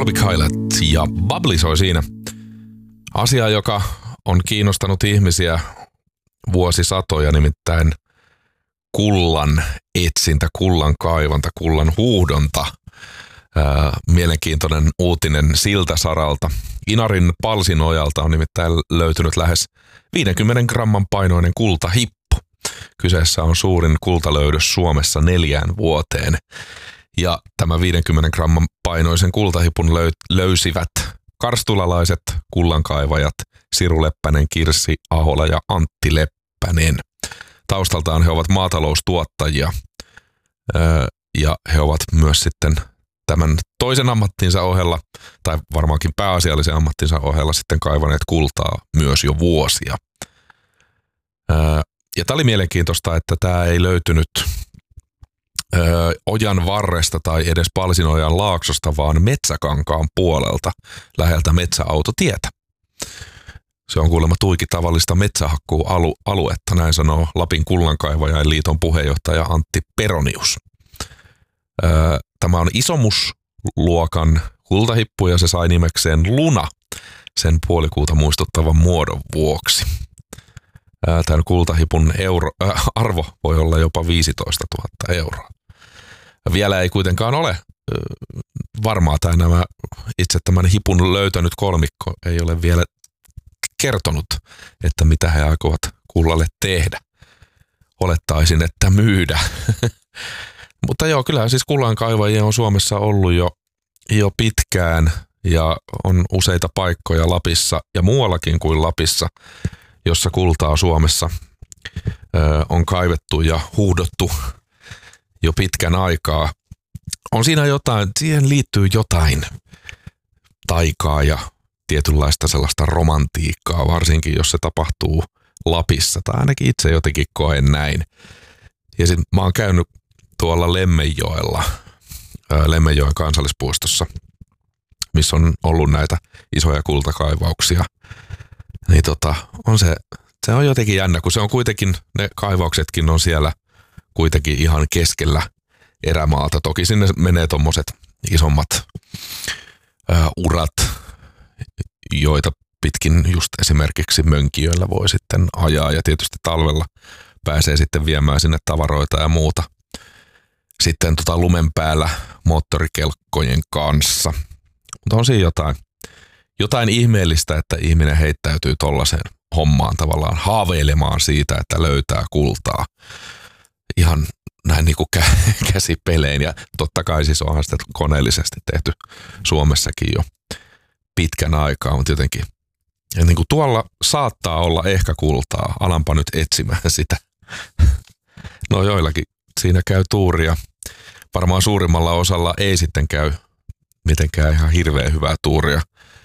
Calvin Kailat ja Bubbly soi siinä. Asia, joka on kiinnostanut ihmisiä vuosisatoja, nimittäin kullan etsintä, kullan kaivanta, kullan huuhdonta. Mielenkiintoinen uutinen siltä saralta. Inarin Palsinojalta on nimittäin löytynyt lähes 50 gramman painoinen kultahippu. Kyseessä on suurin kultalöydös Suomessa 4 vuoteen. Ja tämä 50 gramman painoisen kultahipun löysivät karstulalaiset kullankaivajat Siru Leppänen, Kirsi Ahola ja Antti Leppänen. Taustaltaan he ovat maataloustuottajia ja he ovat myös sitten tämän toisen ammattinsa ohella, tai varmaankin pääasiallisen ammattinsa ohella sitten kaivaneet kultaa myös jo vuosia. Ja tämä oli mielenkiintoista, että tämä ei löytynyt ojan varresta tai edes Palsinojan laaksosta, vaan Metsäkankaan puolelta läheltä metsäautotietä. Se on kuulemma tuiki tavallista metsähakkuualuetta, näin sanoo Lapin Kullankaivajain liiton puheenjohtaja Antti Peronius. Tämä on isomusluokan kultahippu ja se sai nimekseen Luna sen puolikuuta muistuttavan muodon vuoksi. Tämän kultahipun arvo voi olla jopa 15 000 euroa. Vielä ei kuitenkaan ole varmaa, tai itse tämän hipun löytänyt kolmikko ei ole vielä kertonut, että mitä he aikovat kullalle tehdä. Olettaisin, että myydä. Mutta joo, kyllähän siis kullankaivajia on Suomessa ollut jo pitkään ja on useita paikkoja Lapissa ja muuallakin kuin Lapissa, jossa kultaa Suomessa on kaivettu ja huuhdottu jo pitkän aikaa. On siinä jotain, siihen liittyy jotain taikaa ja tietynlaista sellaista romantiikkaa, varsinkin jos se tapahtuu Lapissa, tai ainakin itse jotenkin koen näin. Ja sitten mä oon käynyt tuolla Lemmenjoella, Lemmenjoen kansallispuistossa, missä on ollut näitä isoja kultakaivauksia. Niin se on jotenkin jännä, kun se on kuitenkin, ne kaivauksetkin on siellä kuitenkin ihan keskellä erämaata. Toki sinne menee tommoset isommat urat, joita pitkin just esimerkiksi Mönkijöllä voi sitten ajaa ja tietysti talvella pääsee sitten viemään sinne tavaroita ja muuta. Sitten lumen päällä moottorikelkkojen kanssa. Mutta on siinä jotain ihmeellistä, että ihminen heittäytyy tollaiseen hommaan tavallaan haaveilemaan siitä, että löytää kultaa. Ihan näin niin kuin käsipelein. Ja totta kai siis onhan sitä koneellisesti tehty Suomessakin jo pitkän aikaa, mutta jotenkin ja niin kuin tuolla saattaa olla ehkä kultaa. Alanpa nyt etsimään sitä. No joillakin siinä käy tuuria. Varmaan suurimmalla osalla ei sitten käy mitenkään ihan hirveän hyvää tuuria.